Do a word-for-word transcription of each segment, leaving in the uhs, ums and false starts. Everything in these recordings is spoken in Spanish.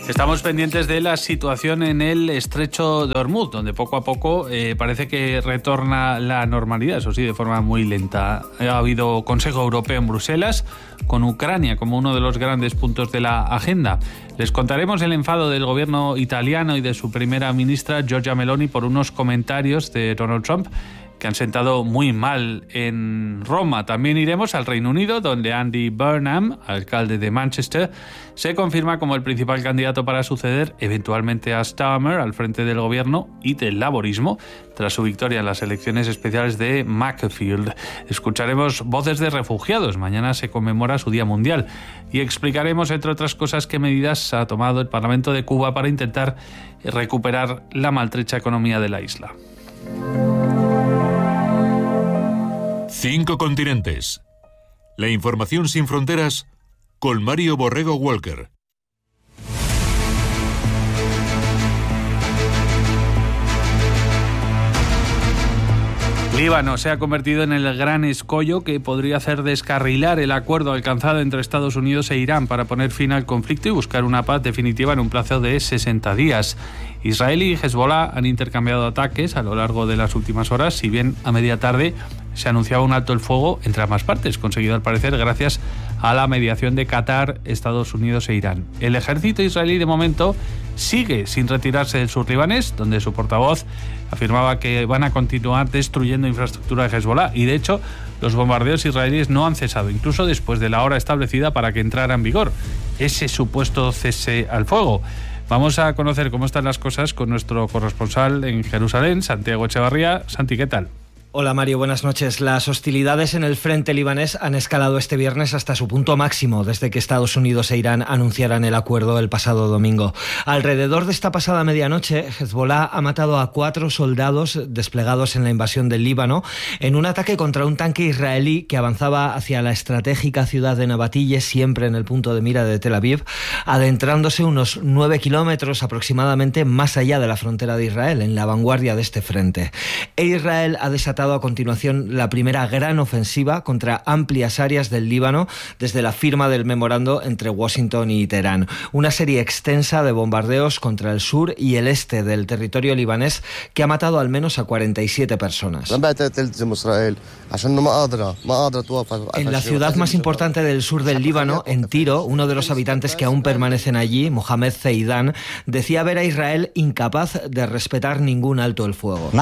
Estamos pendientes de la situación en el estrecho de Hormuz, donde poco a poco eh, parece que retorna la normalidad, eso sí, de forma muy lenta. Ha habido Consejo Europeo en Bruselas, con Ucrania como uno de los grandes puntos de la agenda. Les contaremos el enfado del gobierno italiano y de su primera ministra, Giorgia Meloni, por unos comentarios de Donald Trump que han sentado muy mal en Roma. También iremos al Reino Unido, donde Andy Burnham, alcalde de Manchester, se confirma como el principal candidato para suceder eventualmente a Starmer al frente del gobierno y del laborismo, tras su victoria en las elecciones especiales de Macclesfield. Escucharemos voces de refugiados. Mañana se conmemora su Día Mundial. Y explicaremos, entre otras cosas, qué medidas ha tomado el Parlamento de Cuba para intentar recuperar la maltrecha economía de la isla. Cinco continentes. La información sin fronteras con Mario Borrego Walker. Líbano se ha convertido en el gran escollo que podría hacer descarrilar el acuerdo alcanzado entre Estados Unidos e Irán para poner fin al conflicto y buscar una paz definitiva en un plazo de sesenta días. Israel y Hezbollah han intercambiado ataques a lo largo de las últimas horas, si bien a media tarde se anunciaba un alto el fuego entre ambas partes, conseguido al parecer gracias a la mediación de Qatar, Estados Unidos e Irán. El ejército israelí de momento sigue sin retirarse del sur libanés, donde su portavoz afirmaba que van a continuar destruyendo infraestructura de Hezbollah y de hecho los bombardeos israelíes no han cesado, incluso después de la hora establecida para que entrara en vigor ese supuesto cese al fuego. Vamos a conocer cómo están las cosas con nuestro corresponsal en Jerusalén, Santiago Echevarría. Santi, ¿qué tal? Hola Mario, buenas noches. Las hostilidades en el frente libanés han escalado este viernes hasta su punto máximo desde que Estados Unidos e Irán anunciaran el acuerdo el pasado domingo. Alrededor de esta pasada medianoche, Hezbollah ha matado a cuatro soldados desplegados en la invasión del Líbano en un ataque contra un tanque israelí que avanzaba hacia la estratégica ciudad de Nabatille, siempre en el punto de mira de Tel Aviv, adentrándose unos nueve kilómetros aproximadamente más allá de la frontera de Israel, en la vanguardia de este frente. E Israel ha desatado a continuación la primera gran ofensiva contra amplias áreas del Líbano desde la firma del memorando entre Washington y Teherán. Una serie extensa de bombardeos contra el sur y el este del territorio libanés que ha matado al menos a cuarenta y siete personas. En la ciudad más importante del sur del Líbano, en Tiro, uno de los habitantes que aún permanecen allí, Mohamed Zeidan, decía ver a Israel incapaz de respetar ningún alto el fuego.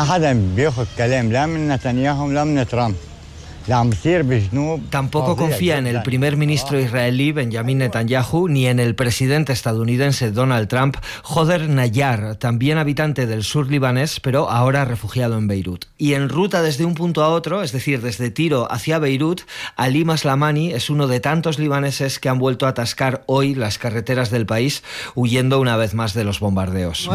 Tampoco confía en el primer ministro israelí Benjamin Netanyahu ni en el presidente estadounidense Donald Trump, Joder Nayar, también habitante del sur libanés, pero ahora refugiado en Beirut. Y en ruta desde un punto a otro, es decir, desde Tiro hacia Beirut, Ali Maslamani es uno de tantos libaneses que han vuelto a atascar hoy las carreteras del país, huyendo una vez más de los bombardeos.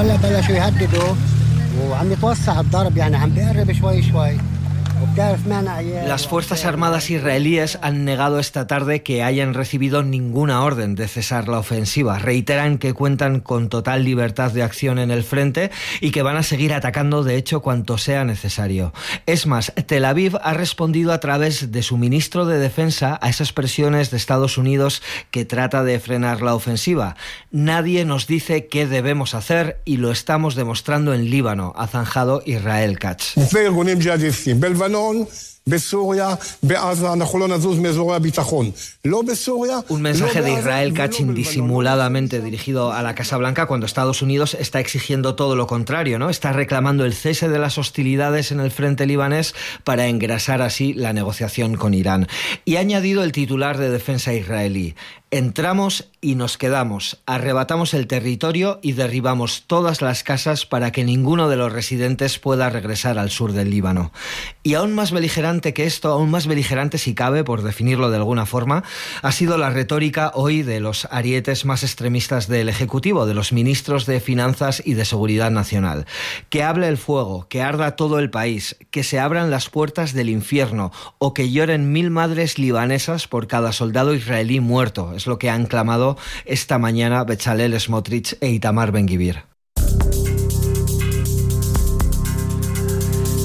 Las Fuerzas Armadas israelíes han negado esta tarde que hayan recibido ninguna orden de cesar la ofensiva. Reiteran que cuentan con total libertad de acción en el frente y que van a seguir atacando, de hecho, cuanto sea necesario. Es más, Tel Aviv ha respondido a través de su ministro de Defensa a esas presiones de Estados Unidos que trata de frenar la ofensiva. Nadie nos dice qué debemos hacer y lo estamos demostrando en Líbano, ha zanjado Israel Katz. Un mensaje de Israel Katz disimuladamente dirigido a la Casa Blanca cuando Estados Unidos está exigiendo todo lo contrario, ¿no? Está reclamando el cese de las hostilidades en el frente libanés para engrasar así la negociación con Irán. Y ha añadido el titular de defensa israelí: entramos y nos quedamos, arrebatamos el territorio y derribamos todas las casas para que ninguno de los residentes pueda regresar al sur del Líbano. Y aún más beligerante que esto, aún más beligerante si cabe, por definirlo de alguna forma, ha sido la retórica hoy de los arietes más extremistas del Ejecutivo, de los ministros de Finanzas y de Seguridad Nacional. Que hable el fuego, que arda todo el país, que se abran las puertas del infierno o que lloren mil madres libanesas por cada soldado israelí muerto. Es lo que han clamado esta mañana Bezalel Smotrich e Itamar Ben-Gvir.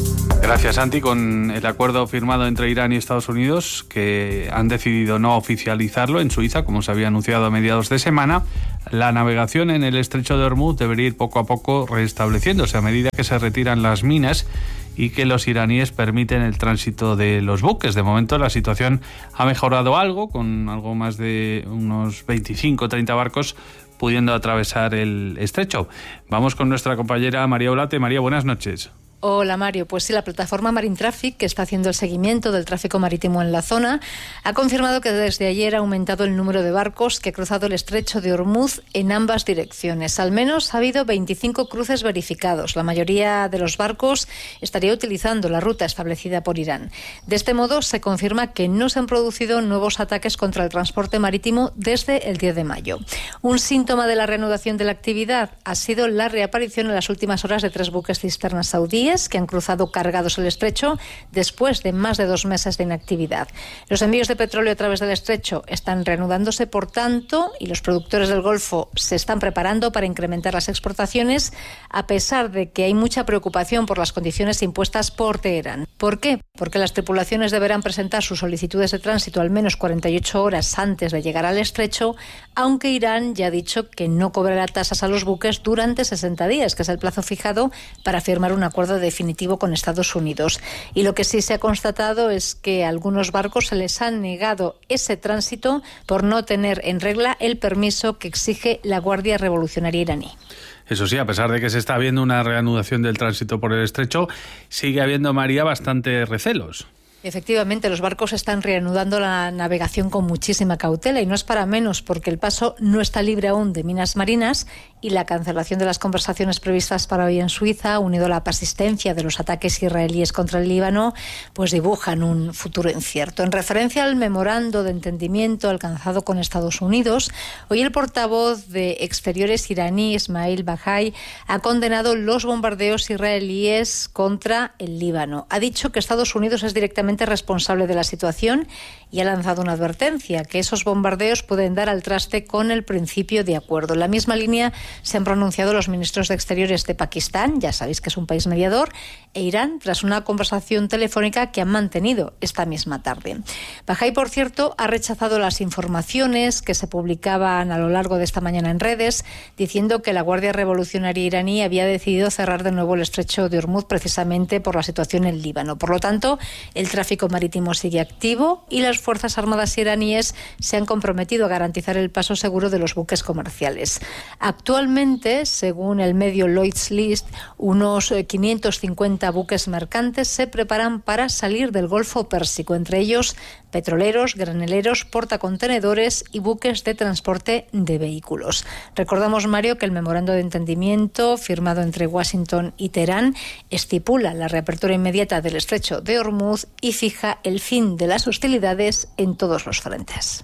Gracias, Santi. Con el acuerdo firmado entre Irán y Estados Unidos, que han decidido no oficializarlo en Suiza, como se había anunciado a mediados de semana, la navegación en el estrecho de Hormuz debería ir poco a poco restableciéndose a medida que se retiran las minas y que los iraníes permiten el tránsito de los buques. De momento la situación ha mejorado algo, con algo más de unos veinticinco o treinta barcos pudiendo atravesar el estrecho. Vamos con nuestra compañera María Olate. María, buenas noches. Hola Mario, pues sí, la plataforma Marine Traffic, que está haciendo el seguimiento del tráfico marítimo en la zona, ha confirmado que desde ayer ha aumentado el número de barcos que ha cruzado el estrecho de Hormuz en ambas direcciones. Al menos ha habido veinticinco cruces verificados. La mayoría de los barcos estaría utilizando la ruta establecida por Irán. De este modo, se confirma que no se han producido nuevos ataques contra el transporte marítimo desde el diez de mayo. Un síntoma de la reanudación de la actividad ha sido la reaparición en las últimas horas de tres buques cisternas saudíes que han cruzado cargados el estrecho después de más de dos meses de inactividad. Los envíos de petróleo a través del estrecho están reanudándose, por tanto, y los productores del Golfo se están preparando para incrementar las exportaciones, a pesar de que hay mucha preocupación por las condiciones impuestas por Teherán. ¿Por qué? Porque las tripulaciones deberán presentar sus solicitudes de tránsito al menos cuarenta y ocho horas antes de llegar al estrecho, aunque Irán ya ha dicho que no cobrará tasas a los buques durante sesenta días, que es el plazo fijado para firmar un acuerdo definitivo con Estados Unidos. Y lo que sí se ha constatado es que a algunos barcos se les ha negado ese tránsito por no tener en regla el permiso que exige la Guardia Revolucionaria iraní. Eso sí, a pesar de que se está viendo una reanudación del tránsito por el estrecho, sigue habiendo, María, bastante recelos. Efectivamente, los barcos están reanudando la navegación con muchísima cautela, y no es para menos, porque el paso no está libre aún de minas marinas y la cancelación de las conversaciones previstas para hoy en Suiza, unido a la persistencia de los ataques israelíes contra el Líbano, pues dibujan un futuro incierto. En referencia al memorando de entendimiento alcanzado con Estados Unidos, hoy el portavoz de Exteriores iraní, Ismail Bajai, ha condenado los bombardeos israelíes contra el Líbano. Ha dicho que Estados Unidos es directamente responsable de la situación y ha lanzado una advertencia, que esos bombardeos pueden dar al traste con el principio de acuerdo. En la misma línea se han pronunciado los ministros de Exteriores de Pakistán, ya sabéis que es un país mediador, e Irán, tras una conversación telefónica que han mantenido esta misma tarde. Bajai, por cierto, ha rechazado las informaciones que se publicaban a lo largo de esta mañana en redes, diciendo que la Guardia Revolucionaria iraní había decidido cerrar de nuevo el estrecho de Hormuz precisamente por la situación en Líbano. Por lo tanto, el tráfico marítimo sigue activo y las Fuerzas Armadas iraníes se han comprometido a garantizar el paso seguro de los buques comerciales. Actualmente, según el medio Lloyd's List, unos quinientos cincuenta buques mercantes se preparan para salir del Golfo Pérsico, entre ellos petroleros, graneleros, portacontenedores y buques de transporte de vehículos. Recordamos, Mario, que el memorando de entendimiento firmado entre Washington y Teherán estipula la reapertura inmediata del estrecho de Hormuz y fija el fin de las hostilidades en todos los frentes.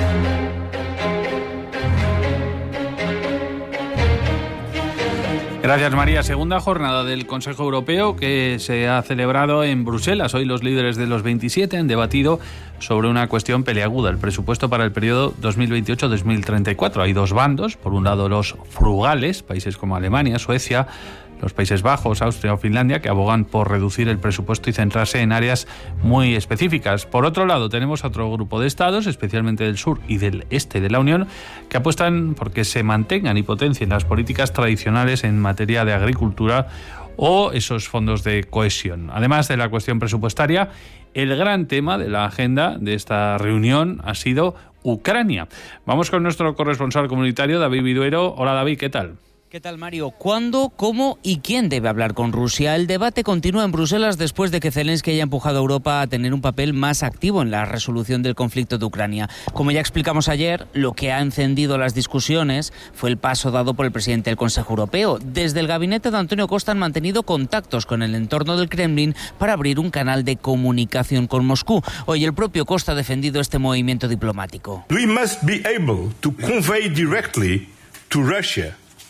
Gracias, María. Segunda jornada del Consejo Europeo que se ha celebrado en Bruselas. Hoy los líderes de los veintisiete han debatido sobre una cuestión peliaguda, el presupuesto para el periodo dos mil veintiocho a dos mil treinta y cuatro. Hay dos bandos. Por un lado, los frugales, países como Alemania, Suecia, los Países Bajos, Austria o Finlandia, que abogan por reducir el presupuesto y centrarse en áreas muy específicas. Por otro lado, tenemos otro grupo de estados, especialmente del sur y del este de la Unión, que apuestan por que se mantengan y potencien las políticas tradicionales en materia de agricultura o esos fondos de cohesión. Además de la cuestión presupuestaria, el gran tema de la agenda de esta reunión ha sido Ucrania. Vamos con nuestro corresponsal comunitario, David Viduero. Hola, David, ¿qué tal? ¿Qué tal, Mario? ¿Cuándo, cómo y quién debe hablar con Rusia? El debate continúa en Bruselas después de que Zelensky haya empujado a Europa a tener un papel más activo en la resolución del conflicto de Ucrania. Como ya explicamos ayer, lo que ha encendido las discusiones fue el paso dado por el presidente del Consejo Europeo. Desde el gabinete de Antonio Costa han mantenido contactos con el entorno del Kremlin para abrir un canal de comunicación con Moscú. Hoy el propio Costa ha defendido este movimiento diplomático. We must be able to convey directly to Russia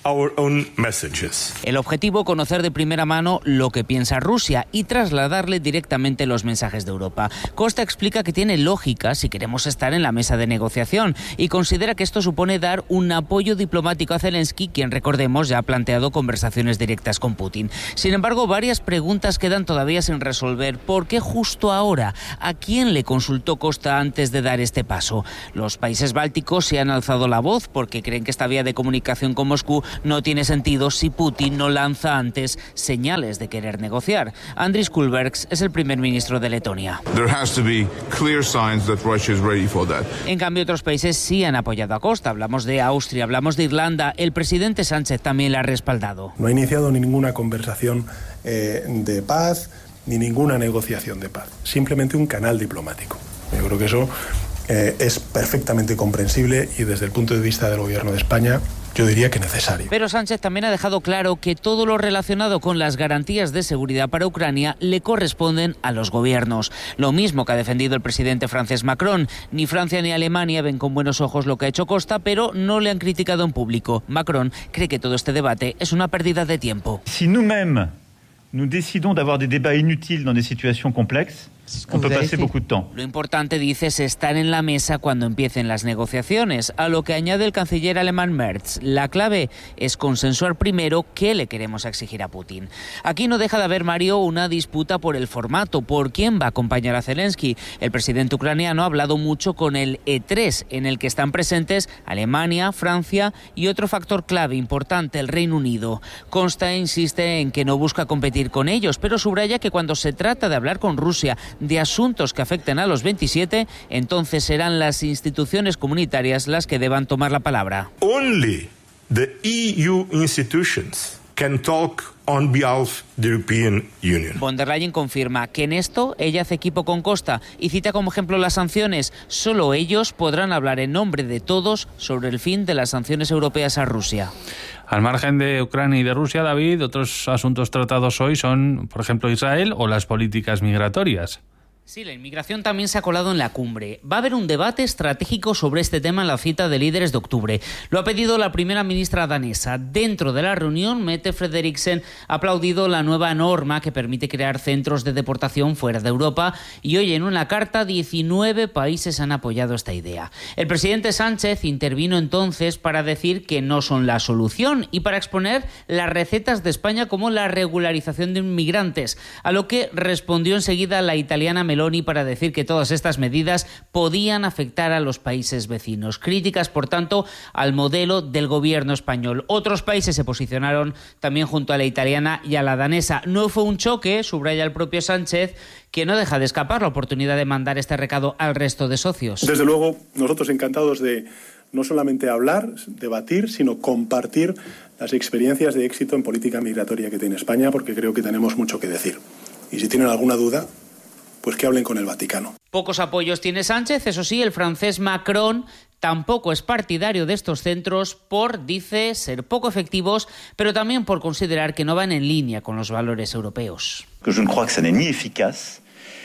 our own messages. El objetivo, conocer de primera mano lo que piensa Rusia y trasladarle directamente los mensajes de Europa. Costa explica que tiene lógica si queremos estar en la mesa de negociación y considera que esto supone dar un apoyo diplomático a Zelensky, quien, recordemos, ya ha planteado conversaciones directas con Putin. Sin embargo, varias preguntas quedan todavía sin resolver. ¿Por qué justo ahora? ¿A quién le consultó Costa antes de dar este paso? Los países bálticos se han alzado la voz porque creen que esta vía de comunicación con Moscú no tiene sentido si Putin no lanza antes señales de querer negociar. Andris Kulbergs es el primer ministro de Letonia. There has to be clear signs that Russia is ready for that. En cambio, otros países sí han apoyado a Costa. Hablamos de Austria, hablamos de Irlanda. El presidente Sánchez también la ha respaldado. No ha iniciado ninguna conversación eh, de paz ni ninguna negociación de paz. Simplemente un canal diplomático. Yo creo que eso eh, es perfectamente comprensible y desde el punto de vista del Gobierno de España, yo diría que necesario. Pero Sánchez también ha dejado claro que todo lo relacionado con las garantías de seguridad para Ucrania le corresponden a los gobiernos. Lo mismo que ha defendido el presidente francés Macron. Ni Francia ni Alemania ven con buenos ojos lo que ha hecho Costa, pero no le han criticado en público. Macron cree que todo este debate es una pérdida de tiempo. Si nous-mêmes nous décidons d'avoir des débats inutiles dans des situations complexes, on peut passer beaucoup de temps. Lo importante, dice, es estar en la mesa cuando empiecen las negociaciones, a lo que añade el canciller alemán Merz. La clave es consensuar primero qué le queremos exigir a Putin. Aquí no deja de haber, Mario, una disputa por el formato, por quién va a acompañar a Zelensky. El presidente ucraniano ha hablado mucho con el E tres, en el que están presentes Alemania, Francia y otro factor clave importante, el Reino Unido. Consta insiste en que no busca competir con ellos, pero subraya que cuando se trata de hablar con Rusia de asuntos que afecten a los veintisiete, entonces serán las instituciones comunitarias las que deban tomar la palabra. Only the E U institutions can talk on behalf of the European Union. Von der Leyen confirma que en esto ella hace equipo con Costa y cita como ejemplo las sanciones. Solo ellos podrán hablar en nombre de todos sobre el fin de las sanciones europeas a Rusia. Al margen de Ucrania y de Rusia, David, otros asuntos tratados hoy son, por ejemplo, Israel o las políticas migratorias. Sí, la inmigración también se ha colado en la cumbre. Va a haber un debate estratégico sobre este tema en la cita de líderes de octubre. Lo ha pedido la primera ministra danesa. Dentro de la reunión, Mette Frederiksen ha aplaudido la nueva norma que permite crear centros de deportación fuera de Europa y hoy en una carta diecinueve países han apoyado esta idea. El presidente Sánchez intervino entonces para decir que no son la solución y para exponer las recetas de España como la regularización de inmigrantes, a lo que respondió enseguida la italiana Meloni para decir que todas estas medidas podían afectar a los países vecinos. Críticas, por tanto, al modelo del gobierno español. Otros países se posicionaron también junto a la italiana y a la danesa. No fue un choque, subraya el propio Sánchez, que no deja de escapar la oportunidad de mandar este recado al resto de socios. Desde luego, nosotros encantados de no solamente hablar, debatir, sino compartir las experiencias de éxito en política migratoria que tiene España, porque creo que tenemos mucho que decir. Y si tienen alguna duda, pues que hablen con el Vaticano. Pocos apoyos tiene Sánchez, eso sí, el francés Macron tampoco es partidario de estos centros por, dice, ser poco efectivos, pero también por considerar que no van en línea con los valores europeos. Que je ne crois que ça n'est ni efficace,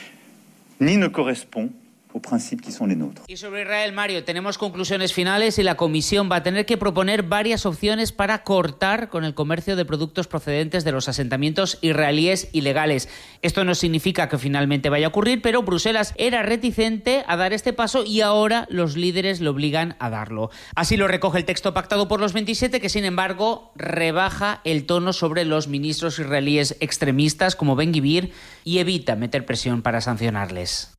ni ne correspond aux principes qui sont les nôtres. Y sobre Israel, Mario, tenemos conclusiones finales y la Comisión va a tener que proponer varias opciones para cortar con el comercio de productos procedentes de los asentamientos israelíes ilegales. Esto no significa que finalmente vaya a ocurrir, pero Bruselas era reticente a dar este paso y ahora los líderes le obligan a darlo. Así lo recoge el texto pactado por los veintisiete, que sin embargo rebaja el tono sobre los ministros israelíes extremistas como Ben Gvir y evita meter presión para sancionarles.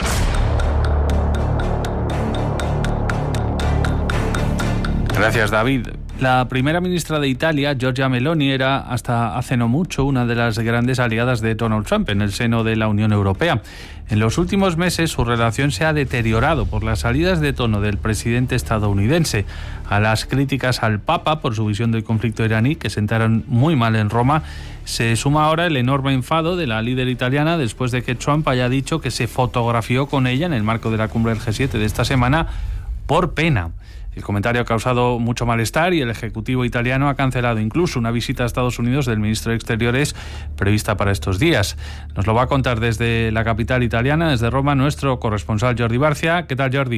Gracias, David. La primera ministra de Italia, Giorgia Meloni, era hasta hace no mucho una de las grandes aliadas de Donald Trump en el seno de la Unión Europea. En los últimos meses su relación se ha deteriorado por las salidas de tono del presidente estadounidense. A las críticas al Papa por su visión del conflicto iraní, que sentaron muy mal en Roma, se suma ahora el enorme enfado de la líder italiana después de que Trump haya dicho que se fotografió con ella en el marco de la cumbre del G siete de esta semana por pena. El comentario ha causado mucho malestar y el Ejecutivo italiano ha cancelado incluso una visita a Estados Unidos del ministro de Exteriores prevista para estos días. Nos lo va a contar desde la capital italiana, desde Roma, nuestro corresponsal Jordi Barcia. ¿Qué tal, Jordi?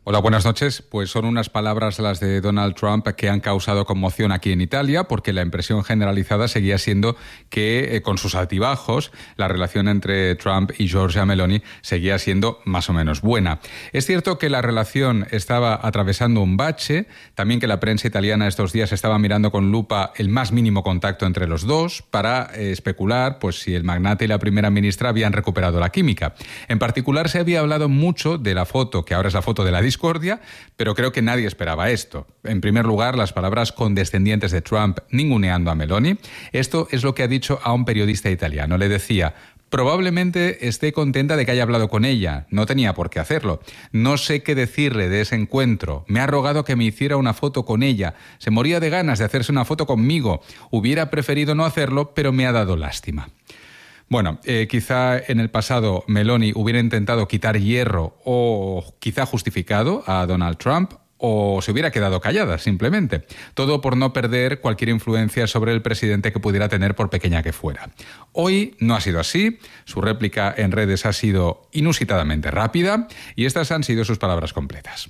Hola, buenas noches. Pues son unas palabras las de Donald Trump que han causado conmoción aquí en Italia, porque la impresión generalizada seguía siendo que, eh, con sus altibajos, la relación entre Trump y Giorgia Meloni seguía siendo más o menos buena. Es cierto que la relación estaba atravesando un bache, también que la prensa italiana estos días estaba mirando con lupa el más mínimo contacto entre los dos para eh, especular pues si el magnate y la primera ministra habían recuperado la química. En particular se había hablado mucho de la foto, que ahora es la foto de la discordia, pero creo que nadie esperaba esto. En primer lugar, las palabras condescendientes de Trump ninguneando a Meloni. Esto es lo que ha dicho a un periodista italiano. Le decía: probablemente esté contenta de que haya hablado con ella. No tenía por qué hacerlo. No sé qué decirle de ese encuentro. Me ha rogado que me hiciera una foto con ella. Se moría de ganas de hacerse una foto conmigo. Hubiera preferido no hacerlo, pero me ha dado lástima. Bueno, eh, quizá en el pasado Meloni hubiera intentado quitar hierro o quizá justificado a Donald Trump, o se hubiera quedado callada, simplemente. Todo por no perder cualquier influencia sobre el presidente que pudiera tener, por pequeña que fuera. Hoy no ha sido así. Su réplica en redes ha sido inusitadamente rápida y estas han sido sus palabras completas.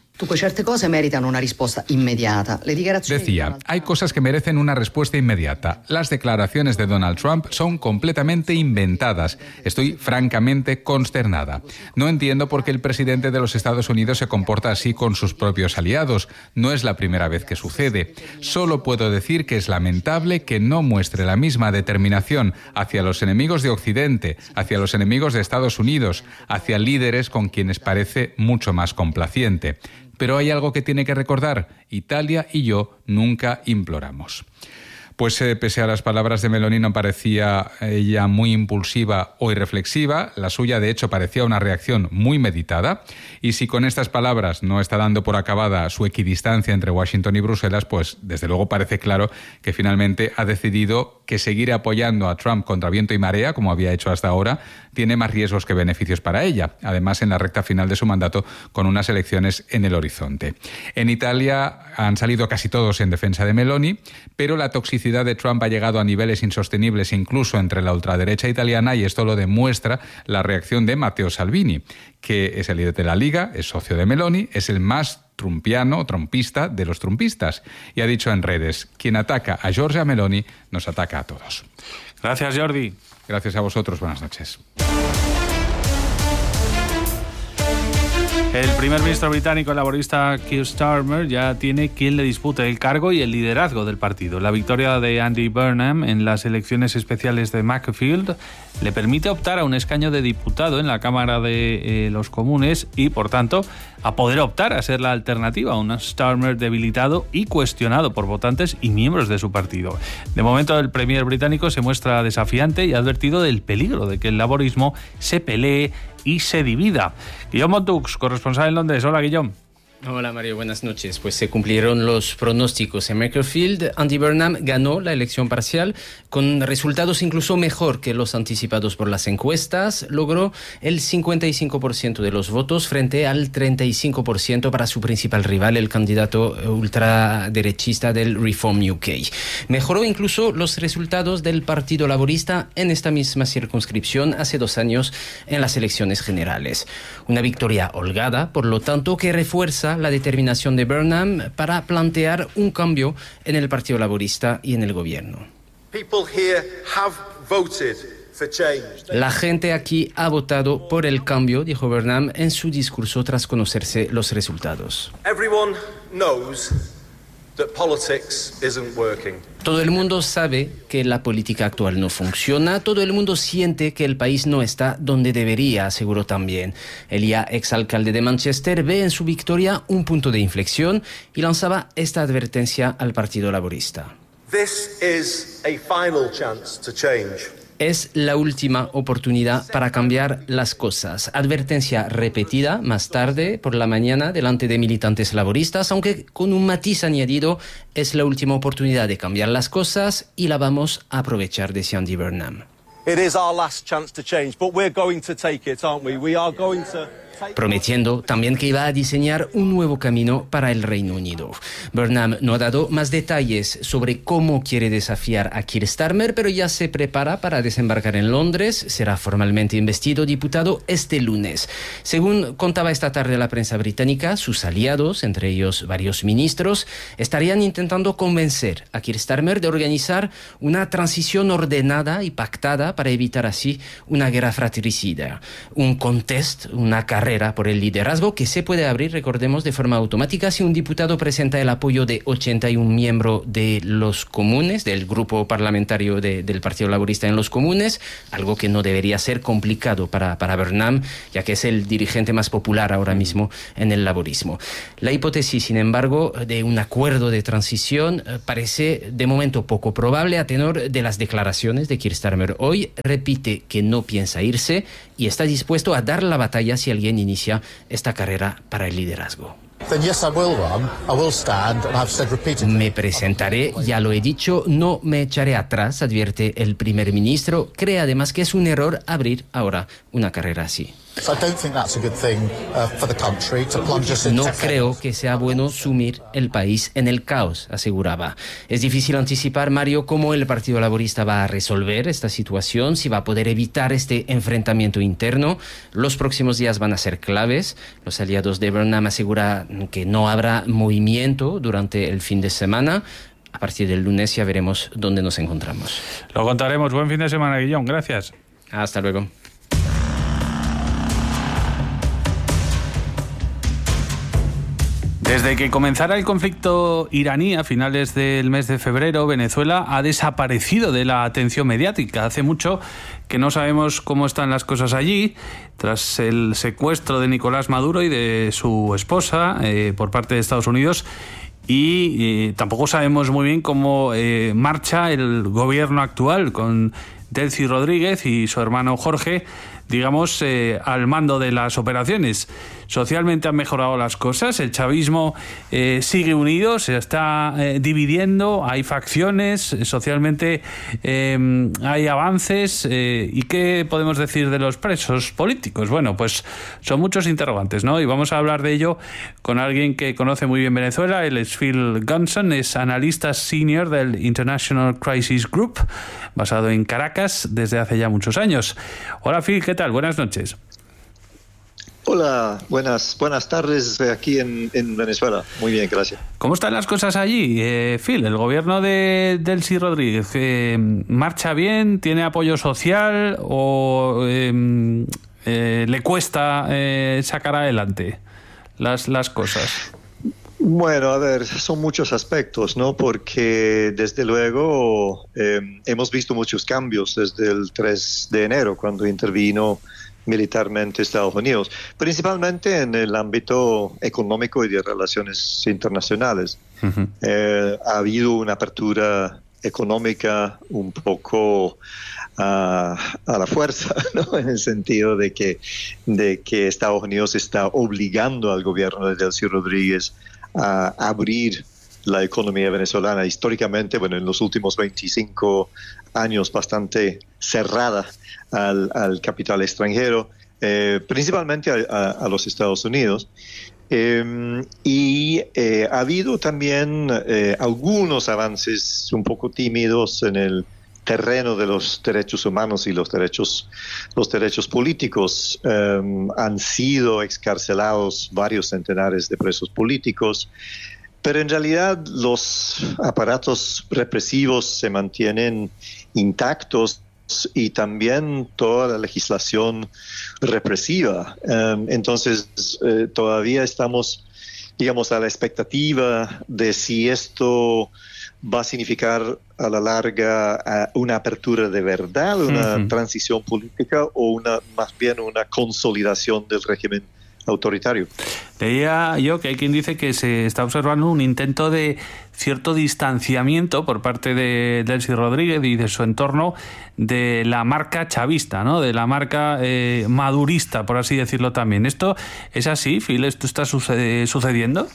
Decía: hay cosas que merecen una respuesta inmediata. Las declaraciones de Donald Trump son completamente inventadas. Estoy francamente consternada. No entiendo por qué el presidente de los Estados Unidos se comporta así con sus propios aliados. No es la primera vez que sucede. Solo puedo decir que es lamentable que no muestre la misma determinación hacia los enemigos de Occidente, hacia los enemigos de Estados Unidos, hacia líderes con quienes parece mucho más complaciente. Pero hay algo que tiene que recordar: Italia y yo nunca imploramos. Pues eh, pese a las palabras de Meloni, no parecía ella muy impulsiva o irreflexiva. La suya, de hecho, parecía una reacción muy meditada. Y si con estas palabras no está dando por acabada su equidistancia entre Washington y Bruselas, pues desde luego parece claro que finalmente ha decidido que seguir apoyando a Trump contra viento y marea, como había hecho hasta ahora, tiene más riesgos que beneficios para ella. Además, en la recta final de su mandato, con unas elecciones en el horizonte. En Italia han salido casi todos en defensa de Meloni, pero la toxicidad de Trump ha llegado a niveles insostenibles incluso entre la ultraderecha italiana, y esto lo demuestra la reacción de Matteo Salvini, que es el líder de la Liga, es socio de Meloni, es el más trumpiano o trumpista de los trumpistas, y ha dicho en redes: quien ataca a Giorgia Meloni nos ataca a todos. Gracias, Jordi. Gracias a vosotros. Buenas noches. El primer ministro británico, el laborista Keir Starmer, ya tiene quien le dispute el cargo y el liderazgo del partido. La victoria de Andy Burnham en las elecciones especiales de Macclesfield le permite optar a un escaño de diputado en la Cámara de eh, los Comunes y, por tanto, a poder optar a ser la alternativa a un Starmer debilitado y cuestionado por votantes y miembros de su partido. De momento, el premier británico se muestra desafiante y ha advertido del peligro de que el laborismo se pelee y se divida. Guillaume Montux, corresponsal en Londres. Hola, Guillaume. Hola Mario, buenas noches. Pues se cumplieron los pronósticos. En Macclesfield, Andy Burnham ganó la elección parcial con resultados incluso mejor que los anticipados por las encuestas. Logró el cincuenta y cinco por ciento de los votos frente al treinta y cinco por ciento para su principal rival, el candidato ultraderechista del Reform U K. Mejoró incluso los resultados del Partido Laborista en esta misma circunscripción hace dos años en las elecciones generales. Una victoria holgada, por lo tanto, que refuerza la determinación de Burnham para plantear un cambio en el Partido Laborista y en el gobierno. La gente aquí ha votado por el cambio, dijo Burnham en su discurso tras conocerse los resultados. Todo el mundo sabe que la política actual no funciona, todo el mundo siente que el país no está donde debería, aseguró también. El ya exalcalde de Manchester ve en su victoria un punto de inflexión y lanzaba esta advertencia al Partido Laborista. This is a final chance to change. Es la última oportunidad para cambiar las cosas. Advertencia repetida más tarde por la mañana delante de militantes laboristas, aunque con un matiz añadido: es la última oportunidad de cambiar las cosas y la vamos a aprovechar, decía Andy Burnham. It is our last chance to change, but we're going to take it, aren't we? We are going to prometiendo también que iba a diseñar un nuevo camino para el Reino Unido. Burnham no ha dado más detalles sobre cómo quiere desafiar a Keir Starmer, pero ya se prepara para desembarcar en Londres. Será formalmente investido diputado este lunes. Según contaba esta tarde la prensa británica, sus aliados, entre ellos varios ministros, estarían intentando convencer a Keir Starmer de organizar una transición ordenada y pactada para evitar así una guerra fratricida. Un contest, una carrera por el liderazgo que se puede abrir, recordemos, de forma automática si un diputado presenta el apoyo de ochenta y un miembros de los comunes, del grupo parlamentario de, del Partido Laborista en los comunes, algo que no debería ser complicado para, para Burnham, ya que es el dirigente más popular ahora mismo en el laborismo. La hipótesis, sin embargo, de un acuerdo de transición eh, parece de momento poco probable a tenor de las declaraciones de Keir Starmer hoy. Repite que no piensa irse y está dispuesto a dar la batalla si alguien inicia esta carrera para el liderazgo. Me presentaré, ya lo he dicho, no me echaré atrás, advierte el primer ministro. Cree además que es un error abrir ahora una carrera así. No creo que sea bueno sumir el país en el caos, aseguraba. Es difícil anticipar, Mario, cómo el Partido Laborista va a resolver esta situación, si va a poder evitar este enfrentamiento interno. Los próximos días van a ser claves. Los aliados de Burnham aseguran que no habrá movimiento durante el fin de semana. A partir del lunes ya veremos dónde nos encontramos. Lo contaremos. Buen fin de semana, Guillón. Gracias. Hasta luego. Desde que comenzara el conflicto iraní a finales del mes de febrero, Venezuela ha desaparecido de la atención mediática. Hace mucho que no sabemos cómo están las cosas allí, tras el secuestro de Nicolás Maduro y de su esposa eh, por parte de Estados Unidos. Y eh, tampoco sabemos muy bien cómo eh, marcha el gobierno actual, con Delcy Rodríguez y su hermano Jorge, digamos, eh, al mando de las operaciones. Socialmente han mejorado las cosas, el chavismo eh, sigue unido, se está eh, dividiendo, hay facciones, socialmente eh, hay avances. Eh, ¿Y qué podemos decir de los presos políticos? Bueno, pues son muchos interrogantes, ¿no? Y vamos a hablar de ello con alguien que conoce muy bien Venezuela. Él es Phil Gunson, es analista senior del International Crisis Group, basado en Caracas desde hace ya muchos años. Hola Phil, ¿qué tal? Buenas noches. Hola, buenas buenas tardes aquí en, en Venezuela. Muy bien, gracias. ¿Cómo están las cosas allí, eh, Phil? ¿El gobierno de Delcy Rodríguez eh, marcha bien? ¿Tiene apoyo social? ¿O eh, eh, le cuesta eh, sacar adelante las, las cosas? Bueno, a ver, son muchos aspectos, ¿no? Porque desde luego eh, hemos visto muchos cambios desde el tres de enero, cuando intervino militarmente Estados Unidos, principalmente en el ámbito económico y de relaciones internacionales. Uh-huh. Eh, ha habido una apertura económica un poco a, a la fuerza, ¿no? En el sentido de que, de que Estados Unidos está obligando al gobierno de Delcy Rodríguez a abrir la economía venezolana, históricamente, bueno, en los últimos veinticinco años bastante cerrada al, al capital extranjero, eh, principalmente a, a, a los Estados Unidos. Eh, y eh, ha habido también eh, algunos avances un poco tímidos en el terreno de los derechos humanos y los derechos, los derechos políticos. Eh, han sido excarcelados varios centenares de presos políticos, pero en realidad los aparatos represivos se mantienen intactos y también toda la legislación represiva. Eh, entonces, eh, todavía estamos, digamos, a la expectativa de si esto va a significar a la larga uh, una apertura de verdad, una uh-huh. transición política o una más bien una consolidación del régimen autoritario. Leía yo que hay quien dice que se está observando un intento de cierto distanciamiento por parte de Delcy Rodríguez y de su entorno de la marca chavista, ¿no? De la marca eh, madurista, por así decirlo también. ¿Esto es así, Phil? ¿Esto está sucede- sucediendo?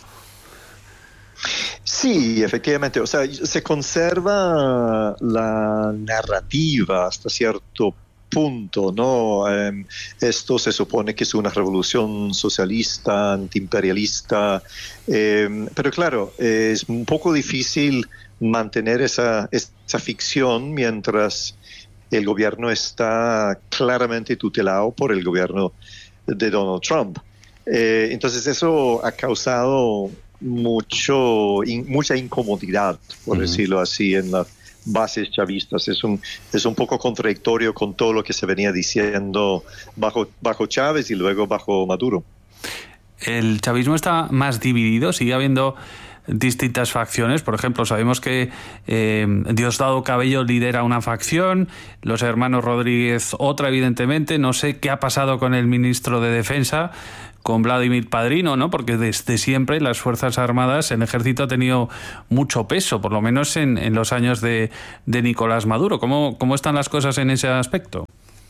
Sí, efectivamente. O sea, se conserva la narrativa hasta cierto punto, ¿no? Eh, esto se supone que es una revolución socialista, antiimperialista, eh, pero claro, eh, es un poco difícil mantener esa, esa ficción mientras el gobierno está claramente tutelado por el gobierno de Donald Trump. Eh, entonces eso ha causado mucho, in, mucha incomodidad, por uh-huh. decirlo así, en las bases chavistas. Es un, es un poco contradictorio con todo lo que se venía diciendo bajo, bajo Chávez y luego bajo Maduro. El chavismo está más dividido, sigue habiendo distintas facciones. Por ejemplo, sabemos que eh, Diosdado Cabello lidera una facción, los hermanos Rodríguez otra, evidentemente. No sé qué ha pasado con el ministro de Defensa, con Vladimir Padrino, ¿no? Porque desde siempre las Fuerzas Armadas, el ejército ha tenido mucho peso, por lo menos en, en los años de, de Nicolás Maduro. ¿Cómo, cómo están las cosas en ese aspecto?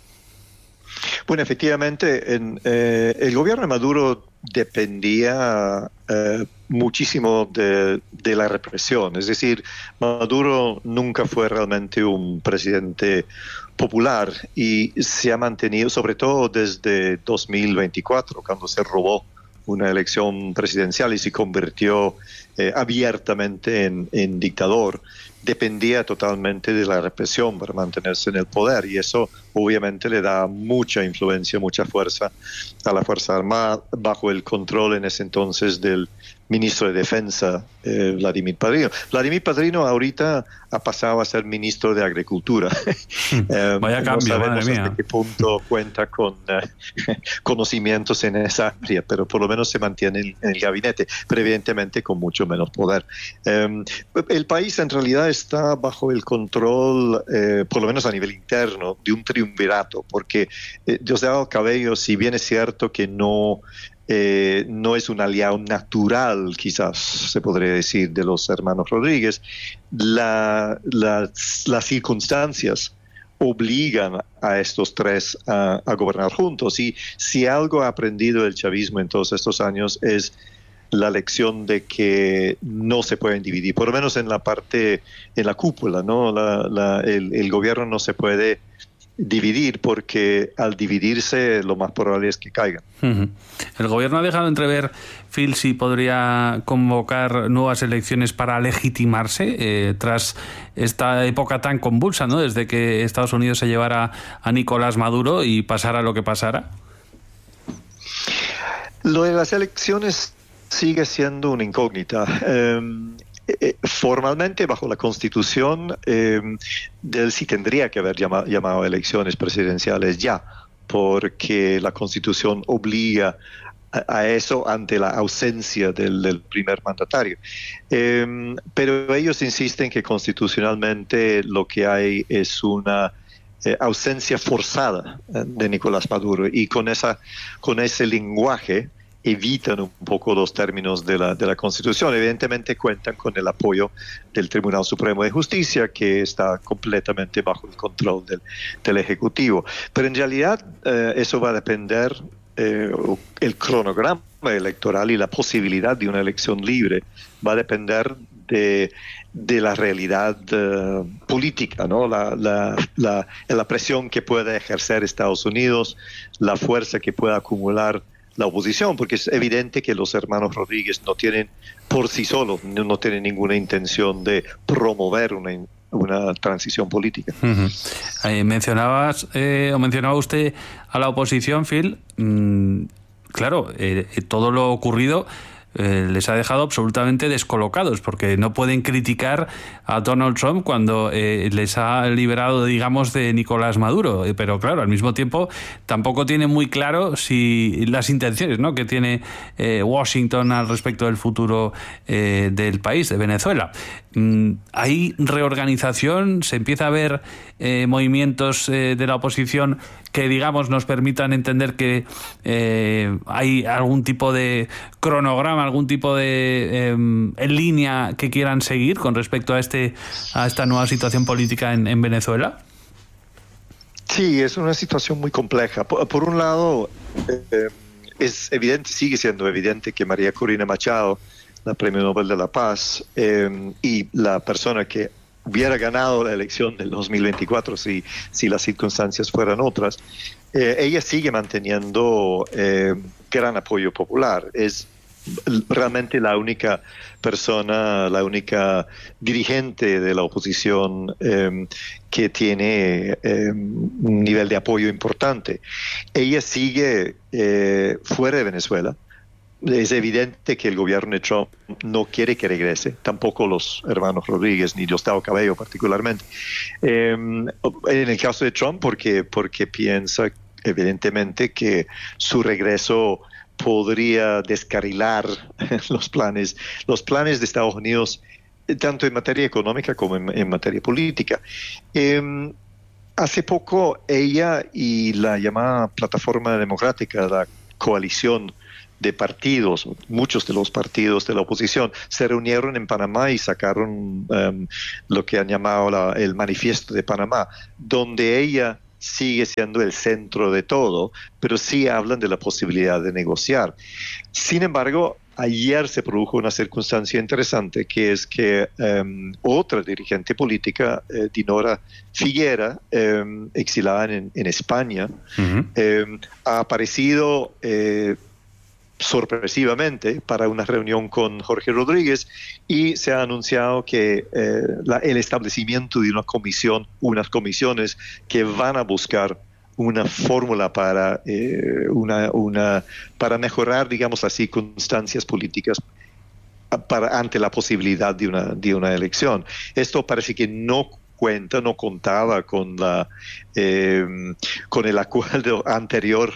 Bueno, efectivamente, en, eh, el gobierno de Maduro dependía eh, muchísimo de, de la represión. Es decir, Maduro nunca fue realmente un presidente popular y se ha mantenido, sobre todo desde dos mil veinticuatro, cuando se robó una elección presidencial y se convirtió eh, abiertamente en, en dictador, dependía totalmente de la represión para mantenerse en el poder, y eso obviamente le da mucha influencia, mucha fuerza a la Fuerza Armada, bajo el control en ese entonces del ministro de Defensa, eh, Vladimir Padrino. Vladimir Padrino ahorita ha pasado a ser ministro de Agricultura. eh, Vaya cambio, no madre mía. Hasta qué punto cuenta con eh, conocimientos en esa área, pero por lo menos se mantiene en, en el gabinete, pero evidentemente con mucho menos poder. Eh, el país en realidad está bajo el control, eh, por lo menos a nivel interno, de un triunvirato, porque eh, Diosdado Cabello, si bien es cierto que no Eh, no es un aliado natural, quizás se podría decir, de los hermanos Rodríguez, la, la, las circunstancias obligan a estos tres a, a gobernar juntos. Y si algo ha aprendido el chavismo en todos estos años es la lección de que no se pueden dividir, por lo menos en la parte, en la cúpula, ¿no? La, la, el, el gobierno no se puede dividir, porque al dividirse lo más probable es que caigan. Uh-huh. El gobierno ha dejado entrever, Phil, si podría convocar nuevas elecciones para legitimarse eh, tras esta época tan convulsa, ¿no? Desde que Estados Unidos se llevara a Nicolás Maduro y pasara lo que pasara. Lo de las elecciones sigue siendo una incógnita. Eh, Eh, formalmente, bajo la Constitución, eh, él sí tendría que haber llama, llamado elecciones presidenciales ya, porque la Constitución obliga a, a eso ante la ausencia del, del primer mandatario. Eh, pero ellos insisten que constitucionalmente lo que hay es una eh, ausencia forzada eh, de Nicolás Maduro, y con, esa, con ese lenguaje evitan un poco los términos de la, de la Constitución. Evidentemente cuentan con el apoyo del Tribunal Supremo de Justicia, que está completamente bajo el control del, del Ejecutivo. Pero en realidad eh, eso va a depender, eh, el cronograma electoral y la posibilidad de una elección libre va a depender de, de la realidad uh, política, ¿no? La, la, la, la presión que pueda ejercer Estados Unidos, la fuerza que pueda acumular la oposición, porque es evidente que los hermanos Rodríguez no tienen por sí solos, no, no tienen ninguna intención de promover una, una transición política. Uh-huh. Eh, mencionabas eh, o mencionaba usted a la oposición, Phil. Mm, claro, eh, todo lo ocurrido Eh, les ha dejado absolutamente descolocados, porque no pueden criticar a Donald Trump cuando eh, les ha liberado, digamos, de Nicolás Maduro, eh, pero claro, al mismo tiempo tampoco tiene muy claro si las intenciones, ¿no?, que tiene eh, Washington al respecto del futuro eh, del país, de Venezuela. Mm, ¿hay reorganización? ¿Se empieza a ver eh, movimientos eh, de la oposición que, digamos, nos permitan entender que eh, hay algún tipo de cronograma, algún tipo de eh, en línea que quieran seguir con respecto a este a esta nueva situación política en, en Venezuela? Sí, es una situación muy compleja. Por, por un lado, eh, es evidente, sigue siendo evidente que María Corina Machado, la Premio Nobel de la Paz, eh, y la persona que hubiera ganado la elección del dos mil veinticuatro si, si las circunstancias fueran otras. Eh, ella sigue manteniendo eh, gran apoyo popular. Es realmente la única persona, la única dirigente de la oposición eh, que tiene eh, un nivel de apoyo importante. Ella sigue eh, fuera de Venezuela. Es evidente que el gobierno de Trump no quiere que regrese, tampoco los hermanos Rodríguez ni Diosdado Cabello particularmente. Eh, en el caso de Trump, porque, porque piensa evidentemente que su regreso podría descarrilar los planes, los planes de Estados Unidos, tanto en materia económica como en, en materia política. Eh, hace poco ella y la llamada Plataforma Democrática, la coalición de partidos, muchos de los partidos de la oposición, se reunieron en Panamá y sacaron um, lo que han llamado la, el Manifiesto de Panamá, donde ella sigue siendo el centro de todo, pero sí hablan de la posibilidad de negociar. Sin embargo, ayer se produjo una circunstancia interesante, que es que um, otra dirigente política, eh, Dinora Figuera, um, exilada en, en España, uh-huh. um, ha aparecido eh, sorpresivamente para una reunión con Jorge Rodríguez y se ha anunciado que eh, la, el establecimiento de una comisión, unas comisiones que van a buscar una fórmula para eh, una, una para mejorar, digamos, las circunstancias políticas para, ante la posibilidad de una, de una elección. Esto parece que no cuenta, no contaba con la eh, con el acuerdo anterior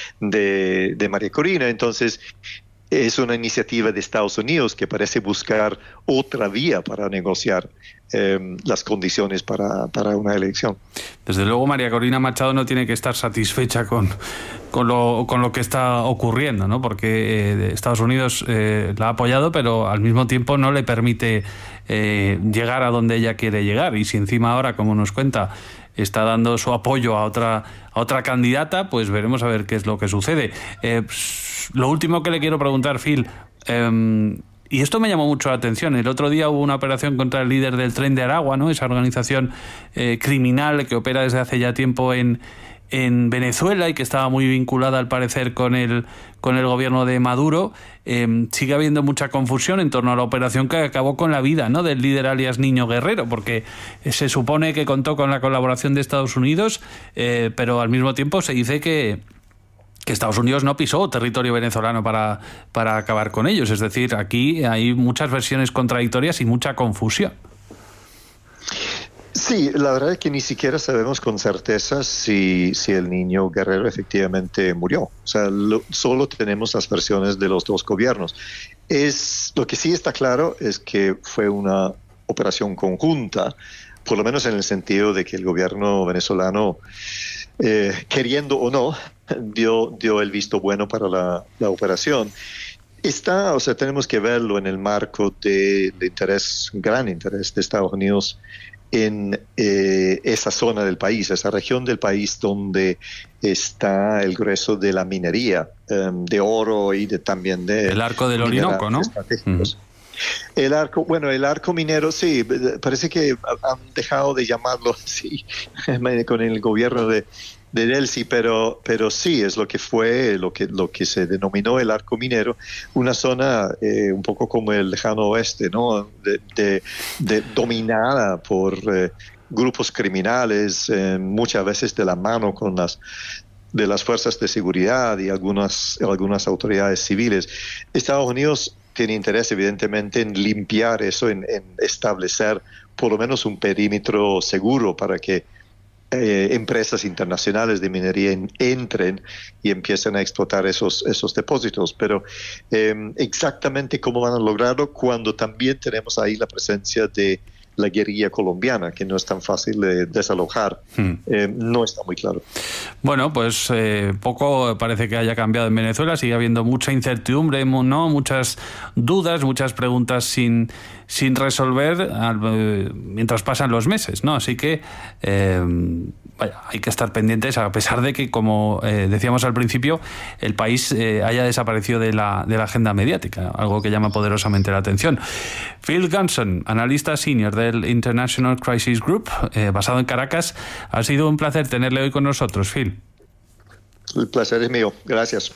de, de María Corina. Entonces es una iniciativa de Estados Unidos que parece buscar otra vía para negociar eh, las condiciones para, para una elección. Desde luego María Corina Machado no tiene que estar satisfecha con, con, lo, con lo que está ocurriendo, ¿no? Porque eh, Estados Unidos eh, la ha apoyado, pero al mismo tiempo no le permite eh, llegar a donde ella quiere llegar. Y si encima ahora, como nos cuenta, está dando su apoyo a otra a otra candidata, pues veremos a ver qué es lo que sucede. Eh, lo último que le quiero preguntar, Phil, eh, y esto me llamó mucho la atención. El otro día hubo una operación contra el líder del Tren de Aragua, ¿no? Esa organización eh, criminal que opera desde hace ya tiempo en en Venezuela y que estaba muy vinculada al parecer con el con el gobierno de Maduro. Eh, sigue habiendo mucha confusión en torno a la operación que acabó con la vida, ¿no?, del líder alias Niño Guerrero, porque se supone que contó con la colaboración de Estados Unidos, eh, pero al mismo tiempo se dice que que Estados Unidos no pisó territorio venezolano para, para acabar con ellos. Es decir, aquí hay muchas versiones contradictorias y mucha confusión. Sí, la verdad es que ni siquiera sabemos con certeza si, si el Niño Guerrero efectivamente murió. O sea, lo, solo tenemos las versiones de los dos gobiernos. Es, lo que sí está claro es que fue una operación conjunta, por lo menos en el sentido de que el gobierno venezolano, eh, queriendo o no, dio, dio el visto bueno para la, la operación. Está, o sea, tenemos que verlo en el marco de, de interés, gran interés de Estados Unidos en eh, esa zona del país, esa región del país donde está el grueso de la minería um, de oro y de, también de... El arco del Orinoco, ¿no? Mm. El arco, bueno, el arco minero, sí, parece que han dejado de llamarlo así con el gobierno de, de Delcy, pero, pero sí, es lo que fue, lo que, lo que se denominó el arco minero, una zona eh, un poco como el lejano oeste, ¿no? De, de, de, dominada por eh, grupos criminales, eh, muchas veces de la mano con las de las fuerzas de seguridad y algunas, algunas autoridades civiles. Estados Unidos tiene interés, evidentemente, en limpiar eso, en, en establecer por lo menos un perímetro seguro para que eh, empresas internacionales de minería en, entren y empiecen a explotar esos, esos depósitos. Pero eh, exactamente cómo van a lograrlo cuando también tenemos ahí la presencia de la guerrilla colombiana, que no es tan fácil de desalojar. Hmm. Eh, no está muy claro. Bueno, pues eh, poco parece que haya cambiado en Venezuela. Sigue habiendo mucha incertidumbre, ¿no? Muchas dudas, muchas preguntas sin, sin resolver eh, mientras pasan los meses, ¿no? Así que eh, vaya, hay que estar pendientes, a pesar de que, como eh, decíamos al principio, el país eh, haya desaparecido de la, de la agenda mediática, algo que llama poderosamente la atención. Phil Gunson, analista senior del International Crisis Group, eh, basado en Caracas, ha sido un placer tenerle hoy con nosotros, Phil. El placer es mío. Gracias.